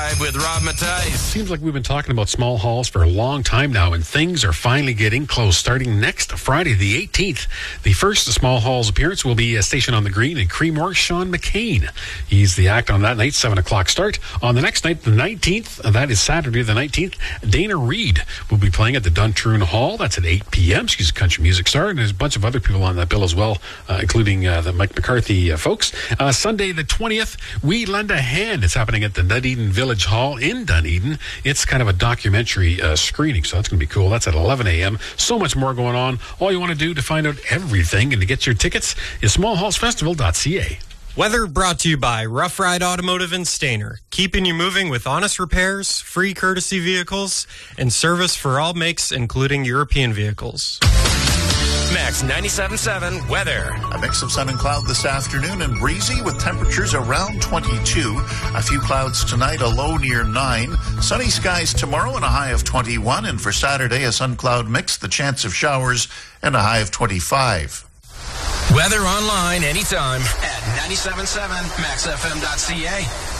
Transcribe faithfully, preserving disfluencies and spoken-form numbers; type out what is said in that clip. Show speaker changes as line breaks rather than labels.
With Rob Matthijs.
Seems like we've been talking about small halls for a long time now, and things are finally getting close. Starting next Friday, the eighteenth, the first small halls appearance will be a Station on the Green in Creemore. Sean McCain, he's the act on that night, seven o'clock start. On the next night, the nineteenth, that is Saturday the nineteenth, Dana Reed will be playing at the Duntroon Hall. That's at eight p.m. She's a country music star, and there's a bunch of other people on that bill as well, uh, including uh, the Mike McCarthy uh, folks. Uh, Sunday the twentieth, We Lend a Hand. It's happening at the Dunedin Village Hall in Dunedin. It's kind of a documentary uh, screening, so that's going to be cool. That's at eleven a.m. So much more going on. All you want to do to find out everything and to get your tickets is small halls festival dot c a.
Weather brought to you by Rough Ride Automotive in Stainer, keeping you moving with honest repairs, free courtesy vehicles, and service for all makes, including European vehicles.
Max ninety-seven point seven weather.
A mix of sun and cloud this afternoon and breezy with temperatures around twenty-two. A few clouds tonight, a low near nine. Sunny skies tomorrow and a high of twenty-one. And for Saturday, a sun-cloud mix, the chance of showers, and a high of twenty-five.
Weather online anytime at ninety-seven point seven max f m dot c a.